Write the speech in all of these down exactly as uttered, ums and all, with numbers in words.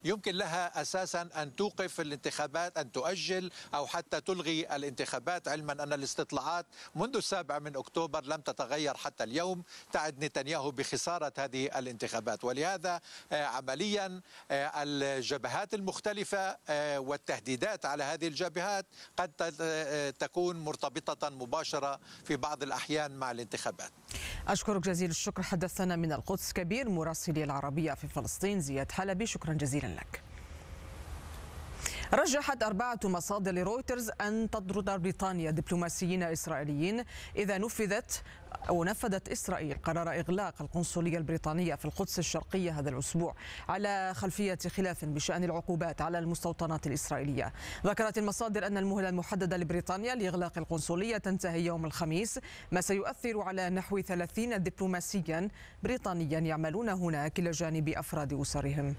يمكن لها أساسا أن توقف الانتخابات، أن تؤجل أو حتى تلغي الانتخابات، علما أن الاستطلاعات منذ السابع من أكتوبر لم تتغير حتى اليوم، تعد نتنياهو بخسارة هذه الانتخابات. ولهذا عمليا الجبهات المختلفة والتهديدات على هذه الجبهات قد تكون مرتبطة مباشرة في بعض الأحيان مع الانتخابات. أشكرك جزيل الشكر. حدثنا من القدس كبير مراسلي العربية في فلسطين زياد حلبي، شكرا جزيلا لك. رجحت أربعة مصادر لرويترز أن تطرد بريطانيا دبلوماسيين إسرائيليين إذا نفذت أو نفذت إسرائيل قرار إغلاق القنصلية البريطانية في القدس الشرقية هذا الأسبوع على خلفية خلاف بشأن العقوبات على المستوطنات الإسرائيلية. ذكرت المصادر أن المهلة المحددة لبريطانيا لإغلاق القنصلية تنتهي يوم الخميس، ما سيؤثر على نحو ثلاثين دبلوماسيا بريطانيا يعملون هناك إلى جانب أفراد أسرهم.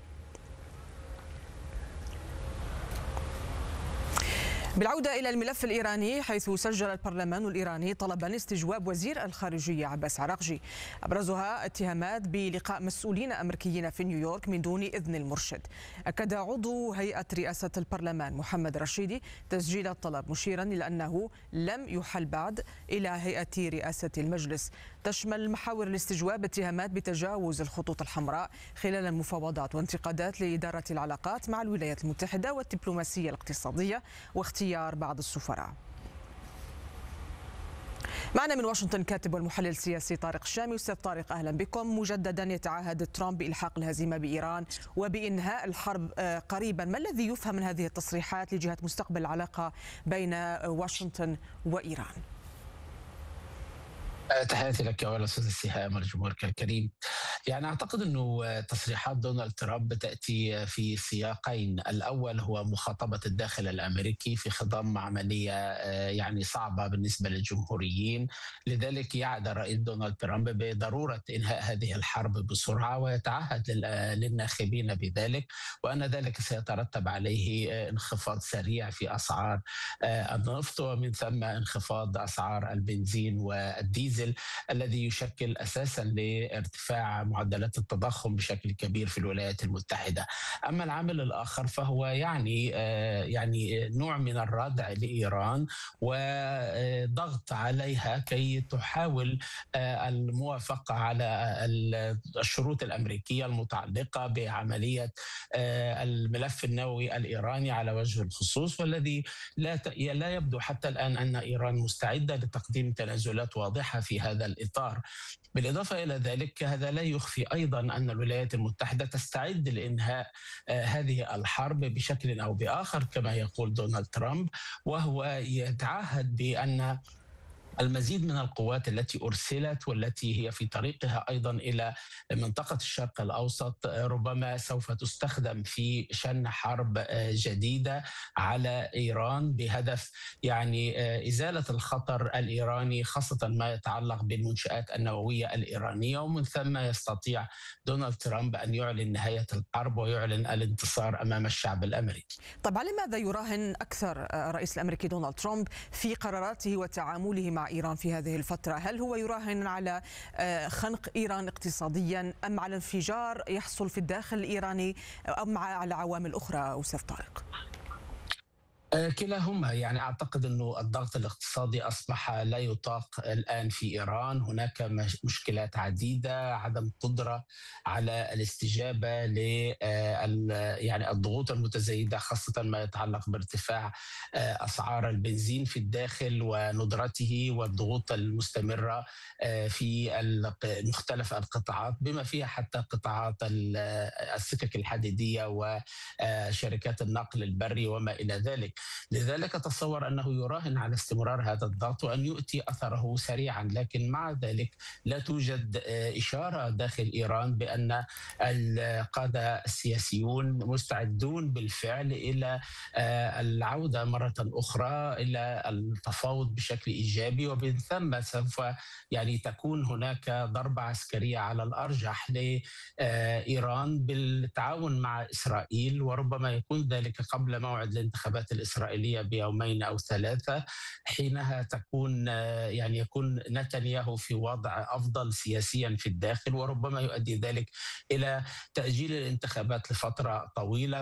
بالعودة إلى الملف الإيراني، حيث سجل البرلمان الإيراني طلبا استجواب وزير الخارجية عباس عراقجي، أبرزها اتهامات بلقاء مسؤولين أمريكيين في نيويورك من دون إذن المرشد. أكد عضو هيئة رئاسة البرلمان محمد رشيدي تسجيل الطلب، مشيرا إلى أنه لم يحل بعد إلى هيئة رئاسة المجلس. تشمل محاور الاستجواب اتهامات بتجاوز الخطوط الحمراء خلال المفاوضات وانتقادات لإدارة العلاقات مع الولايات المتحدة والدبلوماسية الاقتصادية واختيار بعض السفراء. معنا من واشنطن كاتب والمحلل السياسي طارق الشامي. أستاذ طارق أهلا بكم. مجددا يتعهد ترامب بإلحاق الهزيمة بإيران وبإنهاء الحرب قريبا، ما الذي يفهم من هذه التصريحات لجهة مستقبل العلاقة بين واشنطن وإيران؟ تحياتي لك أولا أستاذ السهام والجمهورك الكريم. يعني أعتقد أنه تصريحات دونالد ترامب تأتي في سياقين. الأول هو مخاطبة الداخل الأمريكي في خضم عملية يعني صعبة بالنسبة للجمهوريين، لذلك يعد الرئيس دونالد ترامب بضرورة إنهاء هذه الحرب بسرعة ويتعهد للناخبين بذلك، وأن ذلك سيترتب عليه انخفاض سريع في أسعار النفط ومن ثم انخفاض أسعار البنزين والديزل الذي يشكل أساسا لارتفاع معدلات التضخم بشكل كبير في الولايات المتحدة. أما العامل الآخر فهو يعني يعني نوع من الردع لإيران وضغط عليها كي تحاول الموافقة على الشروط الأمريكية المتعلقة بعملية الملف النووي الإيراني على وجه الخصوص، والذي لا لا يبدو حتى الآن أن إيران مستعدة لتقديم تنازلات واضحة في هذا الإطار. بالإضافة إلى ذلك، هذا لا يخفي أيضا أن الولايات المتحدة تستعد لإنهاء هذه الحرب بشكل أو بآخر كما يقول دونالد ترامب، وهو يتعهد بأن المزيد من القوات التي أرسلت والتي هي في طريقها أيضا إلى منطقة الشرق الأوسط ربما سوف تستخدم في شن حرب جديدة على إيران بهدف يعني إزالة الخطر الإيراني، خاصة ما يتعلق بالمنشآت النووية الإيرانية، ومن ثم يستطيع دونالد ترامب أن يعلن نهاية الحرب ويعلن الانتصار أمام الشعب الأمريكي. طب على ماذا يراهن أكثر الرئيس الأمريكي دونالد ترامب في قراراته وتعامله مع إيران في هذه الفترة؟ هل هو يراهن على خنق إيران اقتصاديا أم على انفجار يحصل في الداخل الإيراني أم على عوامل أخرى أستاذ طارق؟ كلاهما. يعني أعتقد أنه الضغط الاقتصادي أصبح لا يطاق الآن في إيران. هناك مشكلات عديدة، عدم قدرة على الاستجابة ل يعني الضغوط المتزايدة، خاصة ما يتعلق بارتفاع أسعار البنزين في الداخل وندرته، والضغوط المستمرة في مختلف القطاعات بما فيها حتى قطاعات السكك الحديدية وشركات النقل البري وما إلى ذلك. لذلك أتصور أنه يراهن على استمرار هذا الضغط وأن يؤتي أثره سريعا، لكن مع ذلك لا توجد إشارة داخل إيران بأن القادة السياسيون مستعدون بالفعل إلى العودة مرة أخرى إلى التفاوض بشكل إيجابي، ومن ثم سوف يعني تكون هناك ضربة عسكرية على الأرجح لإيران بالتعاون مع إسرائيل، وربما يكون ذلك قبل موعد الانتخابات الإسرائيلية الإسرائيلية بيومين أو ثلاثة، حينها تكون يعني يكون نتنياهو في وضع أفضل سياسيا في الداخل، وربما يؤدي ذلك إلى تأجيل الانتخابات لفترة طويلة.